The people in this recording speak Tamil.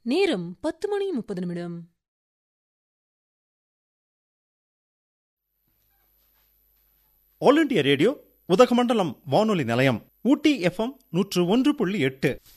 நேரம் 10:30. ஆல் இண்டியா ரேடியோ உதகமண்டலம் வானொலி நிலையம் ஊட்டி FM 101.8.